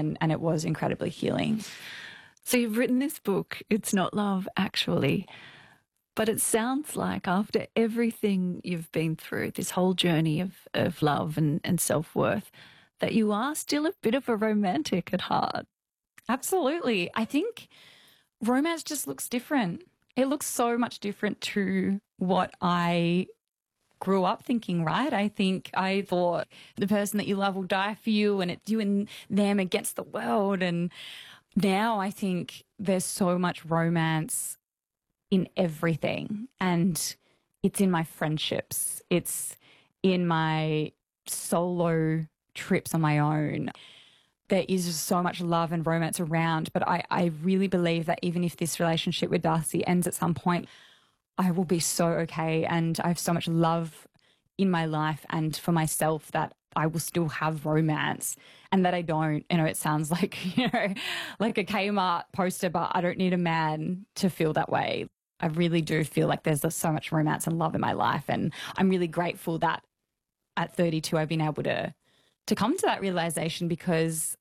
and it was incredibly healing. So you've written this book, It's Not Love, Actually, but it sounds like after everything you've been through, this whole journey of love and self-worth, that you are still a bit of a romantic at heart. Absolutely. I think romance just looks different. It looks so much different to what I grew up thinking, right? I think I thought the person that you love will die for you and it's you and them against the world. And now I think there's so much romance in everything. And it's in my friendships. It's in my solo trips on my own. There is just so much love and romance around. But I really believe that even if this relationship with Darcy ends at some point, I will be so okay. And I have so much love in my life and for myself that I will still have romance, and that I don't, it sounds like, like a Kmart poster, but I don't need a man to feel that way. I really do feel like there's so much romance and love in my life. And I'm really grateful that at 32, I've been able to come to that realization, because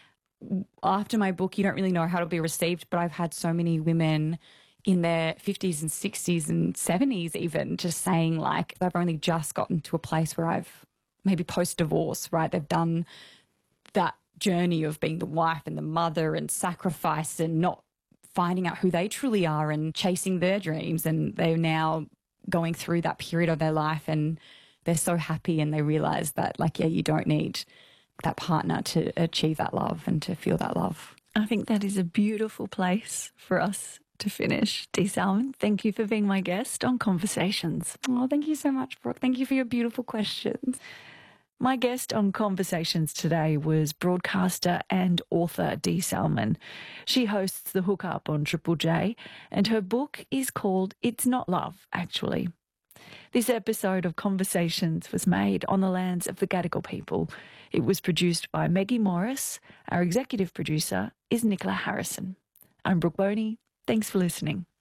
after my book, you don't really know how it'll be received, but I've had so many women in their 50s and 60s and 70s even just saying, like, I've only just gotten to a place where I've maybe post-divorce, right? They've done that journey of being the wife and the mother and sacrifice and not finding out who they truly are and chasing their dreams. And they're now going through that period of their life and they're so happy, and they realize that, like, yeah, you don't need that partner to achieve that love and to feel that love. I think that is a beautiful place for us to finish. Dee Salmon, thank you for being my guest on Conversations. Oh, thank you so much, Brooke. Thank you for your beautiful questions. My guest on Conversations today was broadcaster and author Dee Salmon. She hosts The Hookup on Triple J, and her book is called It's Not Love, Actually. This episode of Conversations was made on the lands of the Gadigal people. It was produced by Maggie Morris. Our executive producer is Nicola Harrison. I'm Brooke Boney. Thanks for listening.